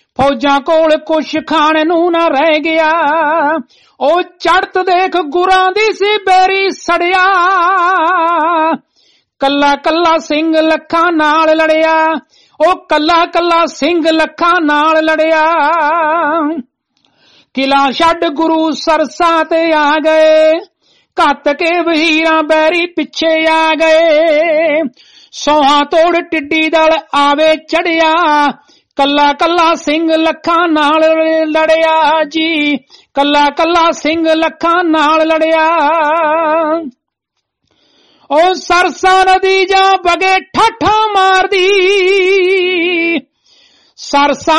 ਫੌਜਾਂ ਕੋਲ ਕੁਛ ਖਾਣ ਨੂੰ ਨਾ ਰਹਿ ਗਿਆ। ਉਹ ਚੜਤ ਦੇਖ ਗੁਰਾਂ ਦੀ ਸੀ ਬੇਰੀ ਸੜਿਆ, ਕੱਲਾ ਕੱਲਾ ਸਿੰਘ ਲੱਖਾਂ ਨਾਲ ਲੜਿਆ। ਉਹ ਕੱਲਾ ਕੱਲਾ ਸਿੰਘ ਲੱਖਾਂ ਨਾਲ ਲੜਿਆ। ਕਿਲਾ ਛੱਡ ਗੁਰੂ ਸਰਸਾਂ ਤੇ ਆ ਗਏ, ਘੱਤ ਕੇ ਵਹੀਰਾਂ ਬੈਰੀ ਪਿੱਛੇ ਆ ਗਏ। ਸੋਹਾਂ ਤੋੜ ਟਿੱਡੀ ਦਲ ਆਵੇ ਚੜਿਆ, ਕੱਲਾ ਕੱਲਾ ਸਿੰਘ ਲੱਖਾਂ ਨਾਲ ਲੜਿਆ ਜੀ, ਕੱਲਾ ਕੱਲਾ ਸਿੰਘ ਲੱਖਾਂ ਨਾਲ ਲੜਿਆ। ਉਹ ਸਰਸਾ ਨਦੀ ਜਾਂ ਬਗੇ ਠਾਠਾਂ ਮਾਰਦੀ, ਸਰਸਾ